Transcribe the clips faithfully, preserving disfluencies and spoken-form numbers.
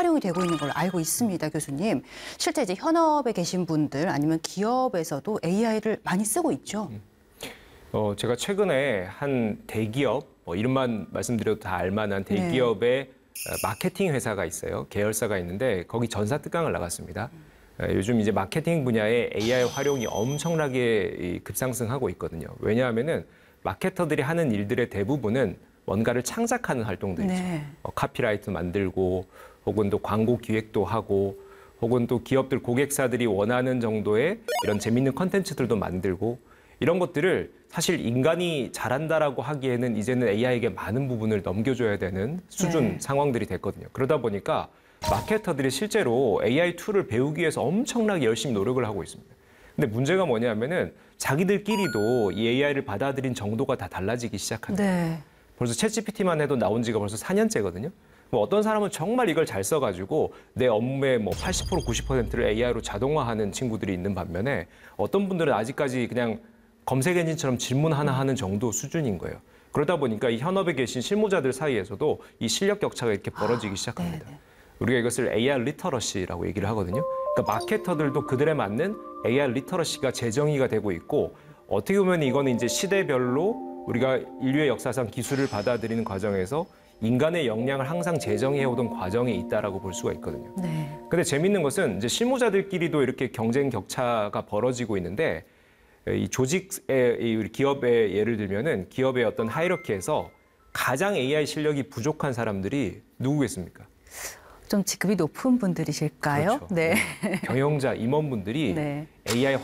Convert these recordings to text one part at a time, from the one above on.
활용이 되고 있는 걸로 알고 있습니다, 교수님. 실제 이제 현업에 계신 분들 아니면 기업에서도 에이아이를 많이 쓰고 있죠. 어, 제가 최근에 한 대기업, 뭐 이름만 말씀드려도 다 알만한 대기업의 네. 마케팅 회사가 있어요. 계열사가 있는데 거기 전사 특강을 나갔습니다. 요즘 이제 마케팅 분야에 에이아이 활용이 엄청나게 급상승하고 있거든요. 왜냐하면은 마케터들이 하는 일들의 대부분은 뭔가를 창작하는 활동들이죠. 네. 어, 카피라이트 만들고 혹은 또 광고 기획도 하고 혹은 또 기업들 고객사들이 원하는 정도의 이런 재밌는 컨텐츠들도 만들고 이런 것들을 사실 인간이 잘한다라고 하기에는 이제는 에이아이에게 많은 부분을 넘겨줘야 되는 수준 네. 상황들이 됐거든요. 그러다 보니까 마케터들이 실제로 에이아이 툴을 배우기 위해서 엄청나게 열심히 노력을 하고 있습니다. 근데 문제가 뭐냐면은 자기들끼리도 이 에이아이를 받아들인 정도가 다 달라지기 시작합니다. 네. 벌써 챗지피티만 해도 나온 지가 벌써 사 년째거든요. 뭐 어떤 사람은 정말 이걸 잘 써가지고 내 업무의 뭐 팔십 퍼센트, 구십 퍼센트를 에이아이로 자동화하는 친구들이 있는 반면에 어떤 분들은 아직까지 그냥 검색 엔진처럼 질문 하나 하는 정도 수준인 거예요. 그러다 보니까 이 현업에 계신 실무자들 사이에서도 이 실력 격차가 이렇게 벌어지기 시작합니다. 아, 우리가 이것을 에이아이 리터러시라고 얘기를 하거든요. 그러니까 마케터들도 그들에 맞는 에이아이 리터러시가 재정의가 되고 있고 어떻게 보면 이거는 이제 시대별로 우리가 인류의 역사상 기술을 받아들이는 과정에서 인간의 역량을 항상 재정해오던 과정에 있다라고 볼 수가 있거든요. 네. 근데 재밌는 것은 이제 실무자들끼리도 이렇게 경쟁 격차가 벌어지고 있는데 이 조직의 이 우리 기업의 예를 들면은 기업의 어떤 하이러키에서 가장 에이아이 실력이 부족한 사람들이 누구겠습니까? 좀 직급이 높은 분들이실까요? 그렇죠. 네. 경영자, 임원분들이 네. 에이아이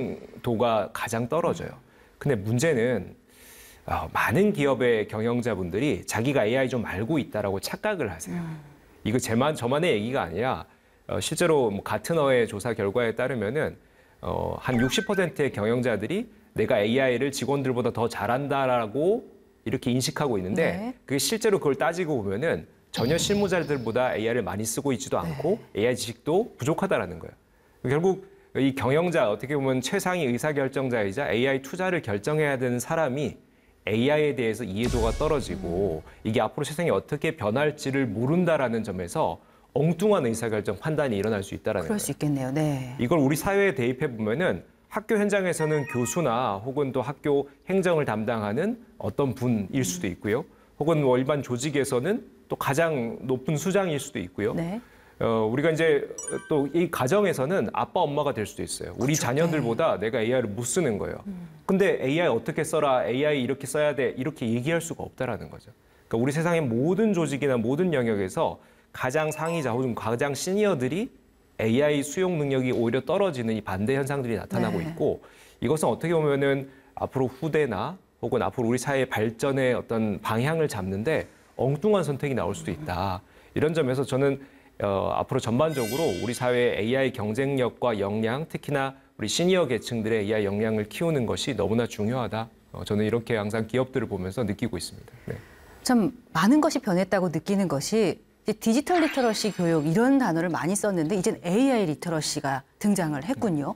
활용도가 가장 떨어져요. 근데 문제는 어, 많은 기업의 경영자분들이 자기가 에이아이 좀 알고 있다라고 착각을 하세요. 음. 이거 제만 저만의 얘기가 아니라 어, 실제로 뭐 가트너의 조사 결과에 따르면은 어, 한 육십 퍼센트의 경영자들이 내가 에이아이를 직원들보다 더 잘한다라고 이렇게 인식하고 있는데 네. 그게 실제로 그걸 따지고 보면은 전혀 실무자들보다 에이아이를 많이 쓰고 있지도 않고 네. 에이아이 지식도 부족하다라는 거예요. 결국 이 경영자 어떻게 보면 최상위 의사결정자이자 에이아이 투자를 결정해야 되는 사람이 에이아이에 대해서 이해도가 떨어지고 이게 앞으로 세상이 어떻게 변할지를 모른다라는 점에서 엉뚱한 의사결정 판단이 일어날 수 있다라는 그럴 거예요. 수 있겠네요. 네. 이걸 우리 사회에 대입해 보면은 학교 현장에서는 교수나 혹은 또 학교 행정을 담당하는 어떤 분일 수도 있고요. 혹은 뭐 일반 조직에서는 또 가장 높은 수장일 수도 있고요. 네. 어, 우리가 이제 또 이 가정에서는 아빠, 엄마가 될 수도 있어요. 우리 그렇죠. 자녀들보다 네. 내가 에이아이를 못 쓰는 거예요. 음. 근데 에이아이 어떻게 써라, 에이아이 이렇게 써야 돼, 이렇게 얘기할 수가 없다라는 거죠. 그러니까 우리 세상의 모든 조직이나 모든 영역에서 가장 상위자 혹은 가장 시니어들이 에이아이 수용 능력이 오히려 떨어지는 이 반대 현상들이 나타나고 네. 있고 이것은 어떻게 보면은 앞으로 후대나 혹은 앞으로 우리 사회의 발전의 어떤 방향을 잡는데 엉뚱한 선택이 나올 수도 있다. 이런 점에서 저는 어, 앞으로 전반적으로 우리 사회의 에이아이 경쟁력과 역량, 특히나 우리 시니어 계층들의 에이아이 역량을 키우는 것이 너무나 중요하다. 어, 저는 이렇게 항상 기업들을 보면서 느끼고 있습니다. 네. 참 많은 것이 변했다고 느끼는 것이 이제 디지털 리터러시 교육 이런 단어를 많이 썼는데 이젠 에이아이 리터러시가 등장을 했군요.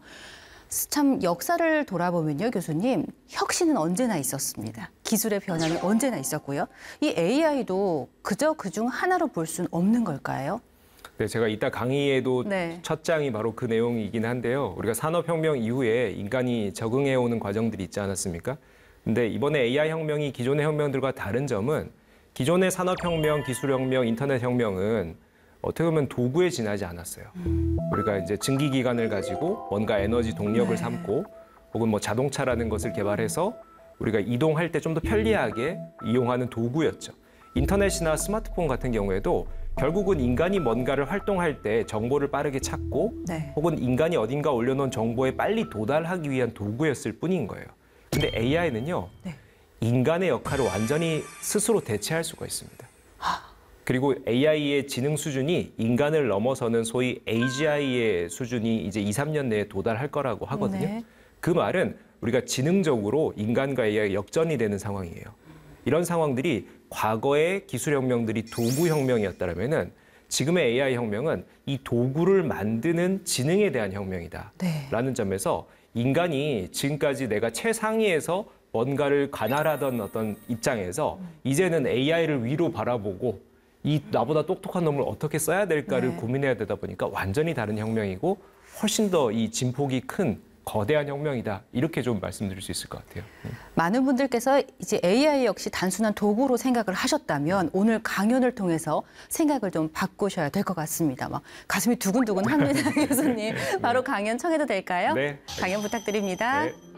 참 역사를 돌아보면요, 교수님, 혁신은 언제나 있었습니다. 기술의 변화는 언제나 있었고요. 이 에이아이도 그저 그중 하나로 볼 수는 없는 걸까요? 네, 제가 이따 강의에도 네. 첫 장이 바로 그 내용이긴 한데요. 우리가 산업혁명 이후에 인간이 적응해오는 과정들이 있지 않았습니까? 근데 이번에 에이아이 혁명이 기존의 혁명들과 다른 점은 기존의 산업혁명, 기술혁명, 인터넷혁명은 어떻게 보면 도구에 지나지 않았어요. 음. 우리가 이제 증기기관을 가지고 뭔가 에너지 동력을 네. 삼고 혹은 뭐 자동차라는 것을 개발해서 우리가 이동할 때 좀 더 편리하게 이용하는 도구였죠. 인터넷이나 스마트폰 같은 경우에도 결국은 인간이 뭔가를 활동할 때 정보를 빠르게 찾고 네. 혹은 인간이 어딘가 올려놓은 정보에 빨리 도달하기 위한 도구였을 뿐인 거예요. 근데 에이아이는요. 네. 인간의 역할을 완전히 스스로 대체할 수가 있습니다. 그리고 에이아이의 지능 수준이 인간을 넘어서는 소위 에이지아이의 수준이 이제 이, 삼 년 내에 도달할 거라고 하거든요. 네. 그 말은 우리가 지능적으로 인간과 에이아이가 역전이 되는 상황이에요. 이런 상황들이 과거의 기술혁명들이 도구혁명이었다면은 지금의 에이아이 혁명은 이 도구를 만드는 지능에 대한 혁명이다. 네. 라는 점에서 인간이 지금까지 내가 최상위에서 뭔가를 관할하던 어떤 입장에서 이제는 에이아이를 위로 바라보고 이 나보다 똑똑한 놈을 어떻게 써야 될까를 네. 고민해야 되다 보니까 완전히 다른 혁명이고 훨씬 더 이 진폭이 큰 거대한 혁명이다. 이렇게 좀 말씀드릴 수 있을 것 같아요. 많은 분들께서 이제 에이아이 역시 단순한 도구로 생각을 하셨다면 오늘 강연을 통해서 생각을 좀 바꾸셔야 될 것 같습니다. 막 가슴이 두근두근 합니다, 교수님. 바로 강연 청해도 될까요? 네. 강연 부탁드립니다. 네.